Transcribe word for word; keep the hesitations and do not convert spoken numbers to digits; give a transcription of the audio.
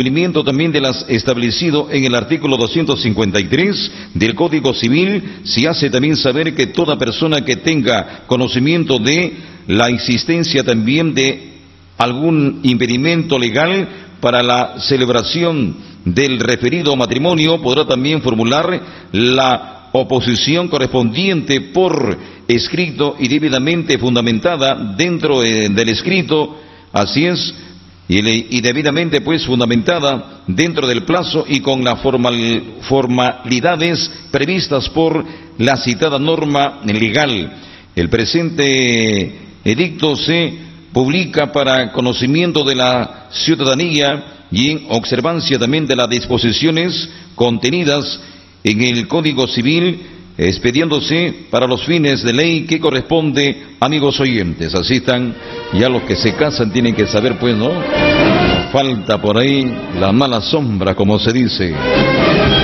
cumplimiento también de las establecido en el artículo doscientos cincuenta y tres del Código Civil, se hace también saber que toda persona que tenga conocimiento de la existencia también de algún impedimento legal para la celebración del referido matrimonio podrá también formular la oposición correspondiente por escrito y debidamente fundamentada dentro eh, del escrito, así es, y, le, y debidamente pues fundamentada dentro del plazo y con las formal, formalidades previstas por la citada norma legal. El presente edicto se publica para conocimiento de la ciudadanía y en observancia también de las disposiciones contenidas en el Código Civil, expediéndose para los fines de ley que corresponde, amigos oyentes. Así están, ya los que se casan tienen que saber, pues, ¿no? Falta por ahí la mala sombra, como se dice.